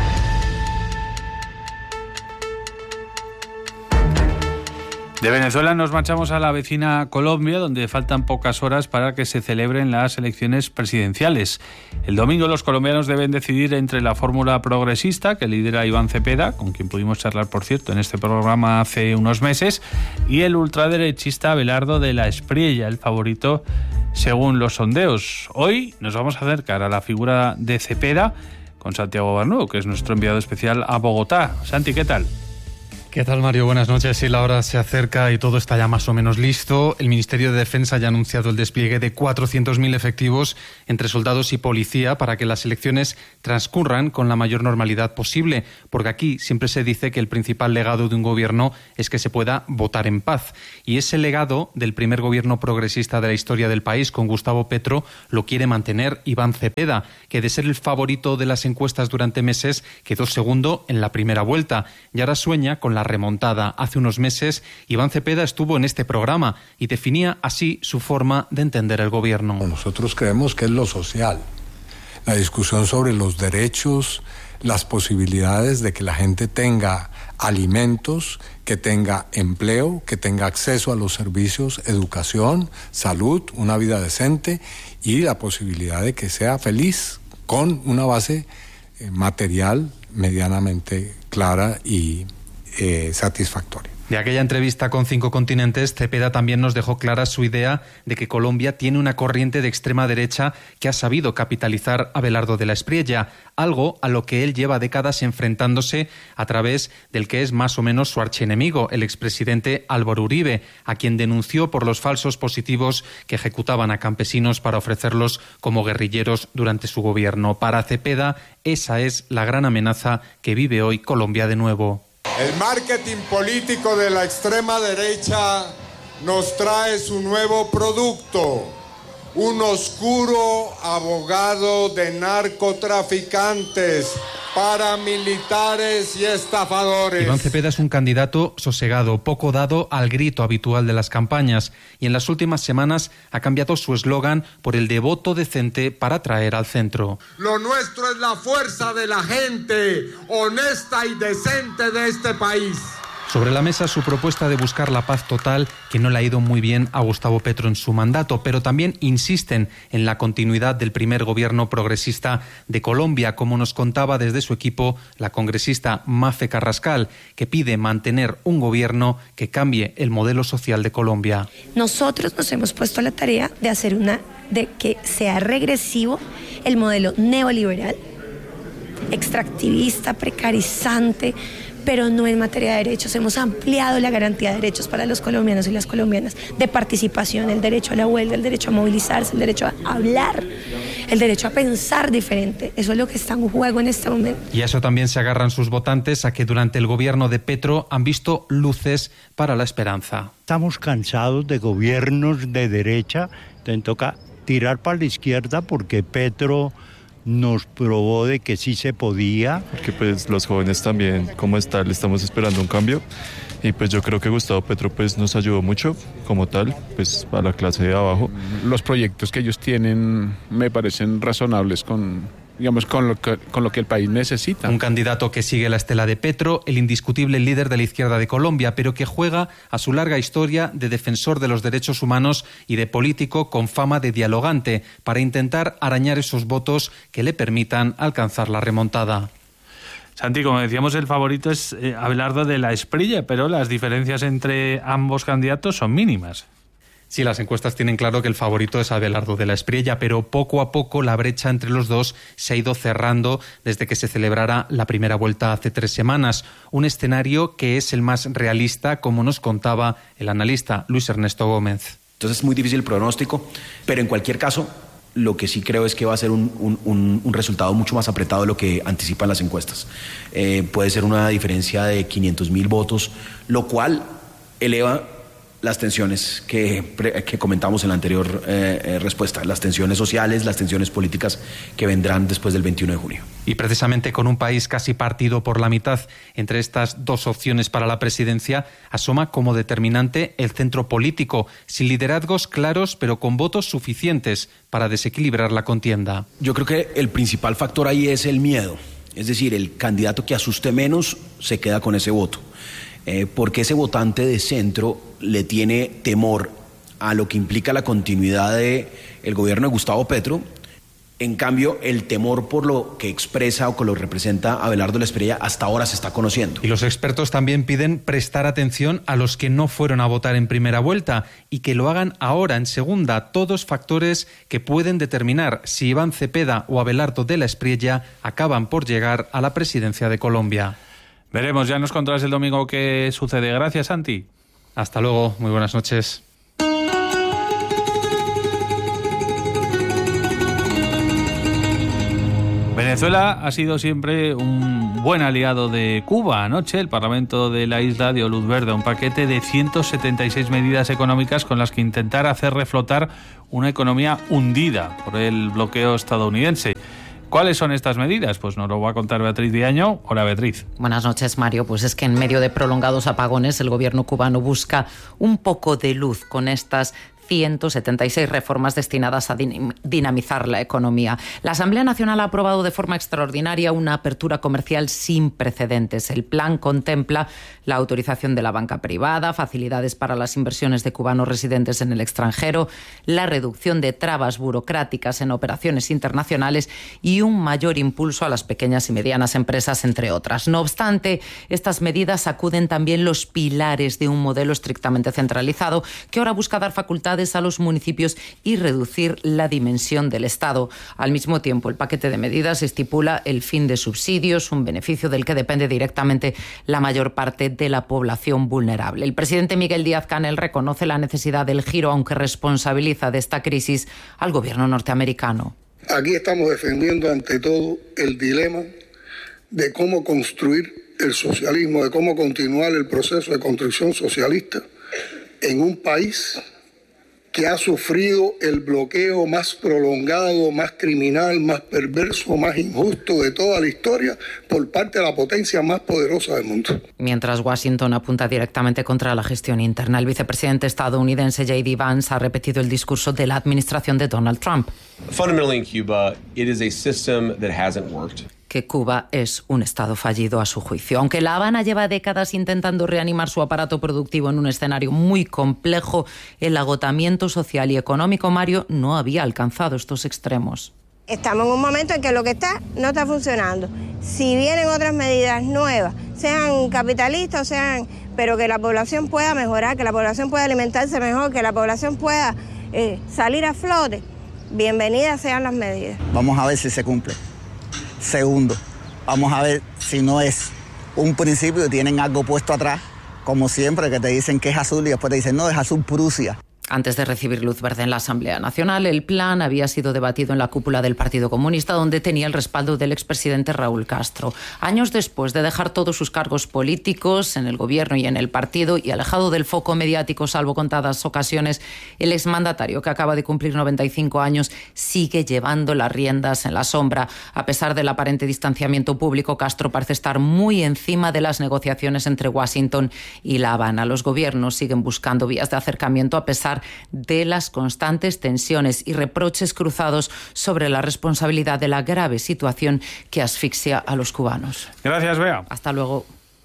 De Venezuela nos marchamos a la vecina Colombia, donde faltan pocas horas para que se celebren las elecciones presidenciales. El domingo los colombianos deben decidir entre la fórmula progresista, que lidera Iván Cepeda, con quien pudimos charlar, por cierto, en este programa hace unos meses, y el ultraderechista Abelardo de la Espriella, el favorito según los sondeos. Hoy nos vamos a acercar a la figura de Cepeda con Santiago Barnudo, que es nuestro enviado especial a Bogotá. Santi, ¿qué tal? ¿Qué tal, Mario? Buenas noches. Sí, la hora se acerca y todo está ya más o menos listo. El Ministerio de Defensa ya ha anunciado el despliegue de cuatrocientos mil efectivos entre soldados y policía para que las elecciones transcurran con la mayor normalidad posible, porque aquí siempre se dice que el principal legado de un gobierno es que se pueda votar en paz. Y ese legado del primer gobierno progresista de la historia del país, con Gustavo Petro, lo quiere mantener Iván Cepeda, que de ser el favorito de las encuestas durante meses quedó segundo en la primera vuelta y ahora sueña con la La remontada. Hace unos meses, Iván Cepeda estuvo en este programa y definía así su forma de entender el gobierno. Nosotros creemos que es lo social, la discusión sobre los derechos, las posibilidades de que la gente tenga alimentos, que tenga empleo, que tenga acceso a los servicios, educación, salud, una vida decente y la posibilidad de que sea feliz con una base eh, material medianamente clara y Eh, satisfactoria. De aquella entrevista con Cinco Continentes, Cepeda también nos dejó clara su idea de que Colombia tiene una corriente de extrema derecha que ha sabido capitalizar a Abelardo de la Espriella, algo a lo que él lleva décadas enfrentándose a través del que es más o menos su archienemigo, el expresidente Álvaro Uribe, a quien denunció por los falsos positivos que ejecutaban a campesinos para ofrecerlos como guerrilleros durante su gobierno. Para Cepeda, esa es la gran amenaza que vive hoy Colombia de nuevo. El marketing político de la extrema derecha nos trae su nuevo producto, un oscuro abogado de narcotraficantes, paramilitares y estafadores. Iván Cepeda es un candidato sosegado, poco dado al grito habitual de las campañas, y en las últimas semanas ha cambiado su eslogan por el de voto decente para traer al centro. Lo nuestro es la fuerza de la gente honesta y decente de este país. Sobre la mesa su propuesta de buscar la paz total, que no le ha ido muy bien a Gustavo Petro en su mandato, pero también insisten en la continuidad del primer gobierno progresista de Colombia, como nos contaba desde su equipo la congresista Mafe Carrascal, que pide mantener un gobierno que cambie el modelo social de Colombia. Nosotros nos hemos puesto a la tarea de hacer una, de que sea regresivo el modelo neoliberal, extractivista, precarizante, pero no en materia de derechos. Hemos ampliado la garantía de derechos para los colombianos y las colombianas, de participación, el derecho a la huelga, el derecho a movilizarse, el derecho a hablar, el derecho a pensar diferente. Eso es lo que está en juego en este momento. Y a eso también se agarran sus votantes, a que durante el gobierno de Petro han visto luces para la esperanza. Estamos cansados de gobiernos de derecha, entonces toca tirar para la izquierda porque Petro nos probó de que sí se podía. Porque pues los jóvenes también, como está, le estamos esperando un cambio y pues yo creo que Gustavo Petro pues nos ayudó mucho como tal, pues a la clase de abajo. Los proyectos que ellos tienen me parecen razonables con... digamos, con lo, que, con lo que el país necesita. Un candidato que sigue la estela de Petro, el indiscutible líder de la izquierda de Colombia, pero que juega a su larga historia de defensor de los derechos humanos y de político con fama de dialogante, para intentar arañar esos votos que le permitan alcanzar la remontada. Santi, como decíamos, el favorito es eh, Abelardo de la Espriella, pero las diferencias entre ambos candidatos son mínimas. Sí, las encuestas tienen claro que el favorito es Abelardo de la Espriella, pero poco a poco la brecha entre los dos se ha ido cerrando desde que se celebrara la primera vuelta hace tres semanas. Un escenario que es el más realista, como nos contaba el analista Luis Ernesto Gómez. Entonces es muy difícil el pronóstico, pero en cualquier caso, lo que sí creo es que va a ser un, un, un resultado mucho más apretado de lo que anticipan las encuestas. Eh, puede ser una diferencia de quinientos mil votos, lo cual eleva las tensiones que, que comentamos en la anterior eh, eh, respuesta, las tensiones sociales, las tensiones políticas que vendrán después del veintiuno de junio. Y precisamente con un país casi partido por la mitad entre estas dos opciones para la presidencia, asoma como determinante el centro político, sin liderazgos claros pero con votos suficientes para desequilibrar la contienda. Yo creo que el principal factor ahí es el miedo, es decir, el candidato que asuste menos se queda con ese voto. Eh, porque ese votante de centro le tiene temor a lo que implica la continuidad del gobierno de Gustavo Petro. En cambio, el temor por lo que expresa o que lo representa Abelardo Lesperella hasta ahora se está conociendo. Y los expertos también piden prestar atención a los que no fueron a votar en primera vuelta y que lo hagan ahora en segunda, todos factores que pueden determinar si Iván Cepeda o Abelardo de la Espriella acaban por llegar a la presidencia de Colombia. Veremos, ya nos contarás el domingo qué sucede. Gracias, Santi. Hasta luego, muy buenas noches. Venezuela ha sido siempre un buen aliado de Cuba. Anoche el Parlamento de la isla dio luz verde a un paquete de ciento setenta y seis medidas económicas con las que intentar hacer reflotar una economía hundida por el bloqueo estadounidense. ¿Cuáles son estas medidas? Pues nos lo va a contar Beatriz Diaño. Hola, Beatriz. Buenas noches, Mario. Pues es que en medio de prolongados apagones el gobierno cubano busca un poco de luz con estas ciento setenta y seis reformas destinadas a dinamizar la economía. La Asamblea Nacional ha aprobado de forma extraordinaria una apertura comercial sin precedentes. El plan contempla la autorización de la banca privada, facilidades para las inversiones de cubanos residentes en el extranjero, la reducción de trabas burocráticas en operaciones internacionales y un mayor impulso a las pequeñas y medianas empresas, entre otras. No obstante, estas medidas sacuden también los pilares de un modelo estrictamente centralizado que ahora busca dar facultades a los municipios y reducir la dimensión del Estado. Al mismo tiempo, el paquete de medidas estipula el fin de subsidios, un beneficio del que depende directamente la mayor parte de la población vulnerable. El presidente Miguel Díaz-Canel reconoce la necesidad del giro, aunque responsabiliza de esta crisis al gobierno norteamericano. Aquí estamos defendiendo ante todo el dilema de cómo construir el socialismo, de cómo continuar el proceso de construcción socialista en un país que ha sufrido el bloqueo más prolongado, más criminal, más perverso, más injusto de toda la historia por parte de la potencia más poderosa del mundo. Mientras Washington apunta directamente contra la gestión interna, el vicepresidente estadounidense J D Vance ha repetido el discurso de la administración de Donald Trump. Fundamentally in Cuba, it is a system that hasn't worked. Que Cuba es un Estado fallido a su juicio. Aunque La Habana lleva décadas intentando reanimar su aparato productivo en un escenario muy complejo, el agotamiento social y económico, Mario, no había alcanzado estos extremos. Estamos en un momento en que lo que está no está funcionando. Si vienen otras medidas nuevas, sean capitalistas o sean, pero que la población pueda mejorar, que la población pueda alimentarse mejor, que la población pueda eh, salir a flote, bienvenidas sean las medidas. Vamos a ver si se cumple. Segundo, vamos a ver si no es un principio y tienen algo puesto atrás, como siempre, que te dicen que es azul y después te dicen, no, es azul Prusia. Antes de recibir luz verde en la Asamblea Nacional, el plan había sido debatido en la cúpula del Partido Comunista, donde tenía el respaldo del expresidente Raúl Castro. Años después de dejar todos sus cargos políticos en el gobierno y en el partido y alejado del foco mediático, salvo contadas ocasiones, el exmandatario, que acaba de cumplir noventa y cinco años, sigue llevando las riendas en la sombra. A pesar del aparente distanciamiento público, Castro parece estar muy encima de las negociaciones entre Washington y La Habana. Los gobiernos siguen buscando vías de acercamiento a pesar de las constantes tensiones y reproches cruzados sobre la responsabilidad de la grave situación que asfixia a los cubanos. Gracias, Bea. Hasta luego.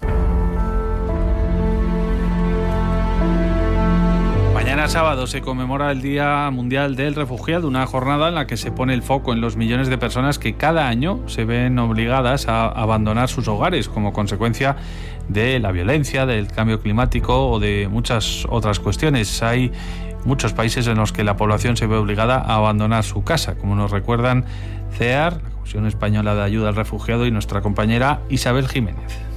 Mañana sábado se conmemora el Día Mundial del Refugiado, una jornada en la que se pone el foco en los millones de personas que cada año se ven obligadas a abandonar sus hogares como consecuencia de la violencia, del cambio climático o de muchas otras cuestiones. Hay muchos países en los que la población se ve obligada a abandonar su casa, como nos recuerdan C E A R, la Comisión Española de Ayuda al Refugiado, y nuestra compañera Isabel Jiménez.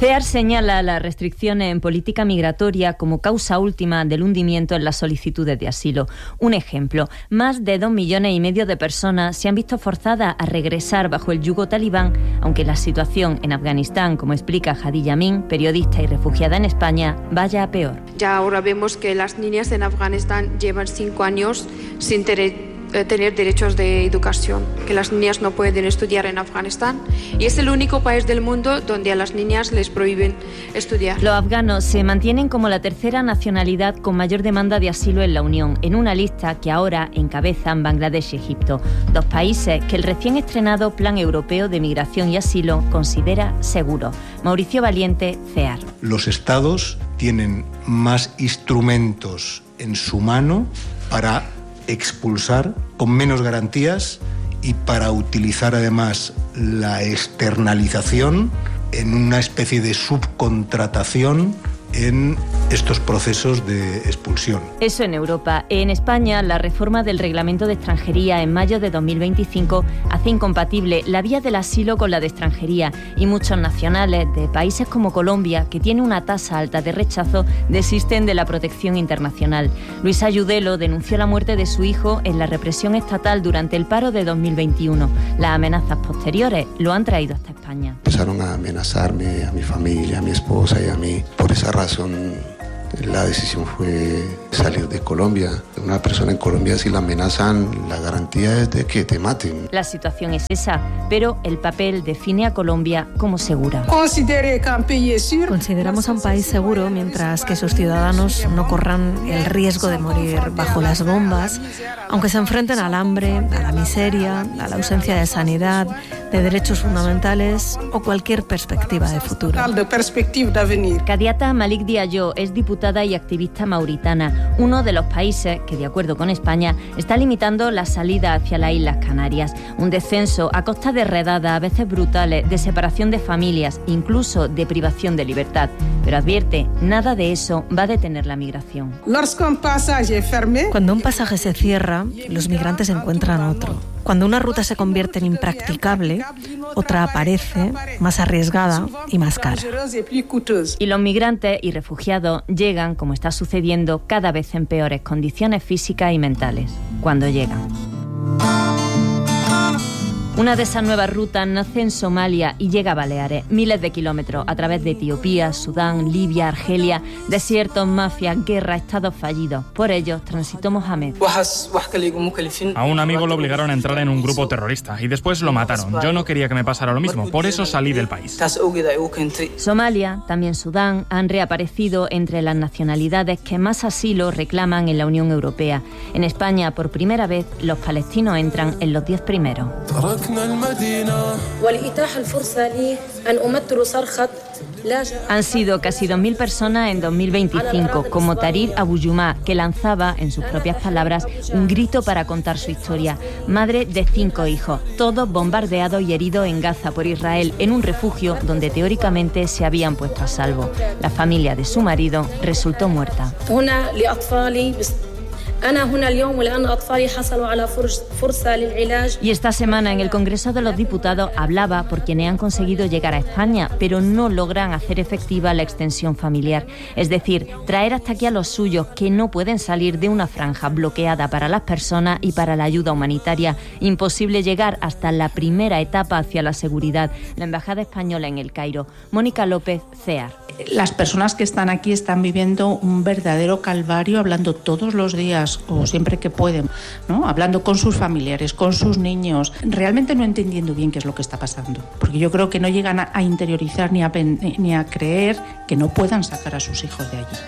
CEAR señala las restricciones en política migratoria como causa última del hundimiento en las solicitudes de asilo. Un ejemplo, más de dos millones y medio de personas se han visto forzadas a regresar bajo el yugo talibán, aunque la situación en Afganistán, como explica Hadi Yamin, periodista y refugiada en España, vaya a peor. Ya ahora vemos que las niñas en Afganistán llevan cinco años sin tener tener derechos de educación, que las niñas no pueden estudiar en Afganistán y es el único país del mundo donde a las niñas les prohíben estudiar. Los afganos se mantienen como la tercera nacionalidad con mayor demanda de asilo en la Unión, en una lista que ahora encabezan Bangladesh y Egipto, dos países que el recién estrenado Plan Europeo de Migración y Asilo considera seguros. Mauricio Valiente, CEAR. Los estados tienen más instrumentos en su mano para expulsar con menos garantías y para utilizar además la externalización en una especie de subcontratación en estos procesos de expulsión. Eso en Europa. En España, la reforma del Reglamento de Extranjería en mayo de dos mil veinticinco hace incompatible la vía del asilo con la de extranjería y muchos nacionales de países como Colombia, que tiene una tasa alta de rechazo, desisten de la protección internacional. Luis Ayudelo denunció la muerte de su hijo en la represión estatal durante el paro de dos mil veintiuno. Las amenazas posteriores lo han traído hasta España. Empezaron a amenazarme, a mi familia, a mi esposa y a mí. Por esa razón la decisión fue salir de Colombia. Una persona en Colombia, si la amenazan, la garantía es de que te maten. La situación es esa, pero el papel define a Colombia como segura. Consideramos a un país seguro mientras que sus ciudadanos no corran el riesgo de morir bajo las bombas, aunque se enfrenten al hambre, a la miseria, a la ausencia de sanidad, de derechos fundamentales o cualquier perspectiva de futuro. Kadiata Malik Diallo es diputada y activista mauritana, uno de los países que, de acuerdo con España, está limitando la salida hacia las Islas Canarias. Un descenso a costa de redadas, a veces brutales, de separación de familias, incluso de privación de libertad. Pero advierte, nada de eso va a detener la migración. Cuando un pasaje se cierra, los migrantes encuentran otro. Cuando una ruta se convierte en impracticable, otra aparece, más arriesgada y más cara. Y los migrantes y refugiados llegan, como está sucediendo, cada vez en peores condiciones físicas y mentales, cuando llegan. Una de esas nuevas rutas nace en Somalia y llega a Baleares, miles de kilómetros a través de Etiopía, Sudán, Libia, Argelia, desiertos, mafias, guerra, estados fallidos. Por ellos transitó Mohamed. A un amigo lo obligaron a entrar en un grupo terrorista y después lo mataron. Yo no quería que me pasara lo mismo, por eso salí del país. Somalia, también Sudán, han reaparecido entre las nacionalidades que más asilo reclaman en la Unión Europea. En España, por primera vez, los palestinos entran en los diez primeros. Han sido casi dos mil personas en dos mil veinticinco, como Tarir Abuyumá, que lanzaba, en sus propias palabras, un grito para contar su historia. Madre de cinco hijos, todos bombardeados y heridos en Gaza por Israel, en un refugio donde teóricamente se habían puesto a salvo. La familia de su marido resultó muerta. Y esta semana en el Congreso de los Diputados hablaba por quienes han conseguido llegar a España, pero no logran hacer efectiva la extensión familiar. Es decir, traer hasta aquí a los suyos que no pueden salir de una franja bloqueada para las personas y para la ayuda humanitaria. Imposible llegar hasta la primera etapa hacia la seguridad. La Embajada Española en El Cairo. Mónica López, CEAR. Las personas que están aquí están viviendo un verdadero calvario, hablando todos los días o siempre que pueden, ¿no? Hablando con sus familiares, con sus niños, realmente no entendiendo bien qué es lo que está pasando, porque yo creo que no llegan a, a interiorizar ni a, ni a creer que no puedan sacar a sus hijos de allí.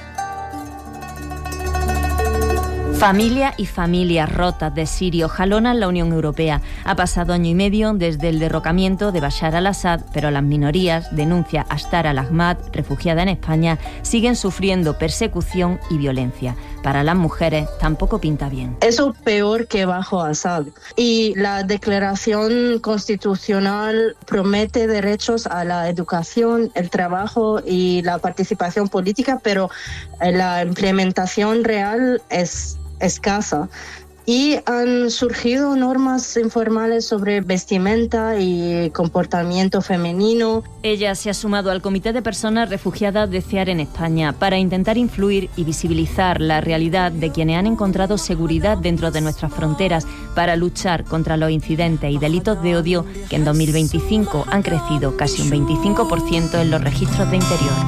Familia y familias rotas de sirio jalonan la Unión Europea. Ha pasado año y medio desde el derrocamiento de Bashar al-Assad, pero las minorías, denuncia Ashtar al-Ahmad, refugiada en España, siguen sufriendo persecución y violencia. Para las mujeres tampoco pinta bien. Eso peor que bajo Assad. Y la declaración constitucional promete derechos a la educación, el trabajo y la participación política, pero la implementación real es escasa. Y han surgido normas informales sobre vestimenta y comportamiento femenino. Ella se ha sumado al Comité de Personas Refugiadas de CEAR en España para intentar influir y visibilizar la realidad de quienes han encontrado seguridad dentro de nuestras fronteras para luchar contra los incidentes y delitos de odio que en dos mil veinticinco han crecido casi un veinticinco por ciento en los registros de interior.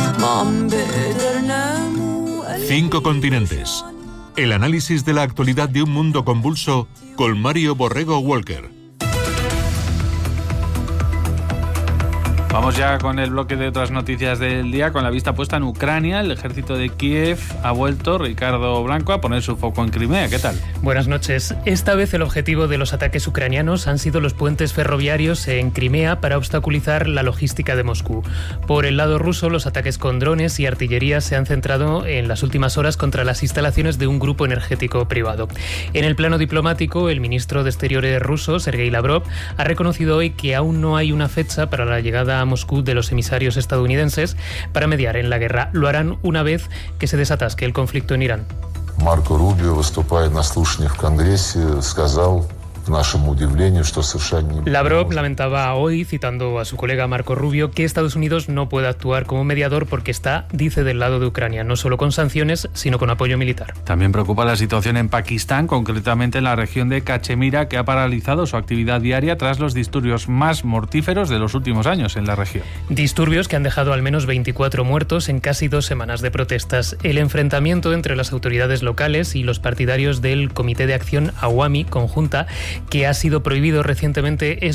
Cinco continentes. El análisis de la actualidad de un mundo convulso con Mario Borrego Walker. Vamos ya con el bloque de otras noticias del día, con la vista puesta en Ucrania. El ejército de Kiev ha vuelto, Ricardo Blanco, a poner su foco en Crimea. ¿Qué tal? Buenas noches. Esta vez el objetivo de los ataques ucranianos han sido los puentes ferroviarios en Crimea para obstaculizar la logística de Moscú. Por el lado ruso, los ataques con drones y artillería se han centrado en las últimas horas contra las instalaciones de un grupo energético privado. En el plano diplomático, el ministro de Exteriores ruso, Sergei Lavrov, ha reconocido hoy que aún no hay una fecha para la llegada a Moscú de los emisarios estadounidenses para mediar en la guerra. Lo harán una vez que se desatasque el conflicto en Irán. Марко Рубио, выступая на слушании в Конгрессе, сказал, к нашему удивлению, что США не... Lavrov lamentaba hoy, citando a su colega Marco Rubio, que Estados Unidos no puede actuar como mediador porque está, dice, del lado de Ucrania, no solo con sanciones, sino con apoyo militar. También preocupa la situación en Pakistán, concretamente en la región de Cachemira, que ha paralizado su actividad diaria tras los disturbios más mortíferos de los últimos años en la región. Disturbios que han dejado al menos veinticuatro muertos en casi dos semanas de protestas. El enfrentamiento entre las autoridades locales y los partidarios del Comité de Acción Awami Conjunta, que ha sido prohibido recientemente, es